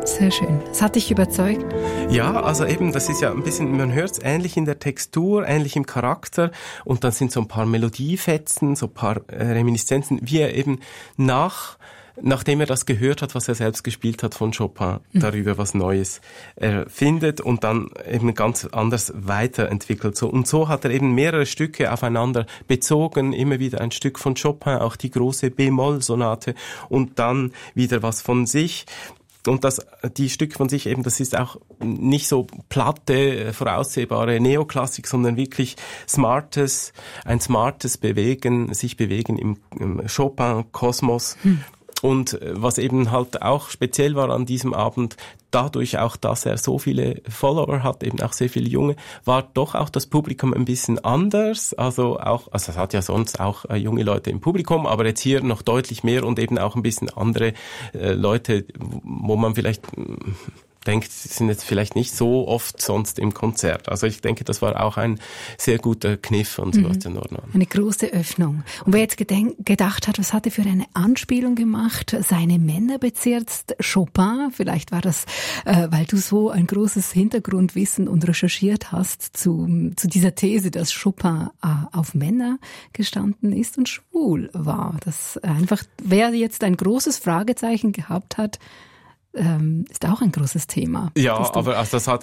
Sehr schön. Das hat dich überzeugt? Ja, also eben, das ist ja ein bisschen, man hört es ähnlich in der Textur, ähnlich im Charakter und dann sind so ein paar Melodiefetzen, so ein paar Reminiszenzen, wie er eben nachdem er das gehört hat, was er selbst gespielt hat von Chopin, darüber was Neues findet und dann eben ganz anders weiterentwickelt. Und so hat er eben mehrere Stücke aufeinander bezogen, immer wieder ein Stück von Chopin, auch die große B-Moll-Sonate und dann wieder was von sich. Und die Stücke von sich eben, das ist auch nicht so platte, voraussehbare Neoklassik, sondern wirklich ein smartes Bewegen, sich bewegen im Chopin-Kosmos. Und was eben halt auch speziell war an diesem Abend, dadurch auch, dass er so viele Follower hat, eben auch sehr viele Junge, war doch auch das Publikum ein bisschen anders. Also es hat ja sonst auch junge Leute im Publikum, aber jetzt hier noch deutlich mehr und eben auch ein bisschen andere Leute, wo man vielleicht denkt, sie sind jetzt vielleicht nicht so oft sonst im Konzert. Also ich denke, das war auch ein sehr guter Kniff von Sebastian Norman. Eine große Öffnung. Und wer jetzt gedacht hat, was hat er für eine Anspielung gemacht? Seine Männer bezirzt Chopin. Vielleicht war das, weil du so ein großes Hintergrundwissen und recherchiert hast zu dieser These, dass Chopin auf Männer gestanden ist und schwul war. Das einfach, wer jetzt ein großes Fragezeichen gehabt hat, ist auch ein großes Thema. Ja, aber also das hat